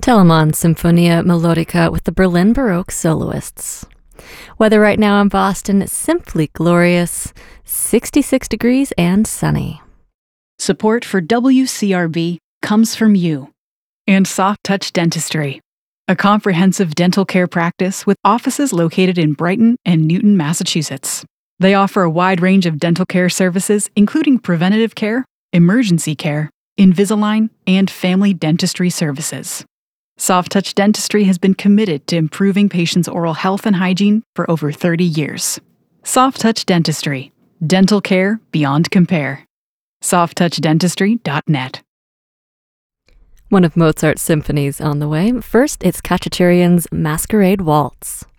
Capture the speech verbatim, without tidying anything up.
Telemann Symphonia Melodica with the Berlin Baroque soloists. Weather right now in Boston is simply glorious, sixty-six degrees and sunny. Support for W C R B comes from you and Soft Touch Dentistry, a comprehensive dental care practice with offices located in Brighton and Newton, Massachusetts. They offer a wide range of dental care services, including preventative care, emergency care, Invisalign, and family dentistry services. Soft Touch Dentistry has been committed to improving patients' oral health and hygiene for over thirty years. Soft Touch Dentistry, dental care beyond compare. soft touch dentistry dot net. One of Mozart's symphonies on the way. First, it's Khachaturian's Masquerade Waltz.